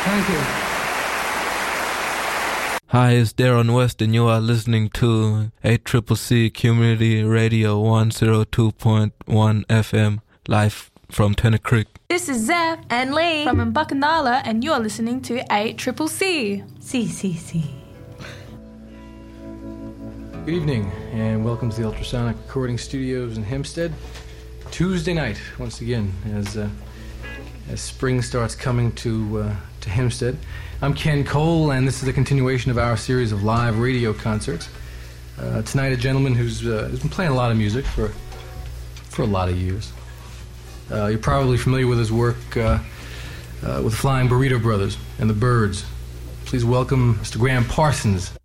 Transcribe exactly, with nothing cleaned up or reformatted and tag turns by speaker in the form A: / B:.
A: Thank you.
B: Hi, it's Darren West, and you are listening to A C C C Community Radio one oh two point one F M, live from Tennant Creek.
C: This is Zeph
D: and Lee
C: from Mbukandala, and you're listening to A C C C.
D: C C C.
A: Good evening, and welcome to the Ultrasonic Recording Studios in Hempstead. Tuesday night, once again, as uh, as spring starts coming to uh, to Hempstead. I'm Ken Cole, and this is a continuation of our series of live radio concerts. Uh, tonight, a gentleman who's, uh, who's been playing a lot of music for for a lot of years. Uh, you're probably familiar with his work uh, uh, with Flying Burrito Brothers and the Byrds. Please welcome Mister Graham Parsons.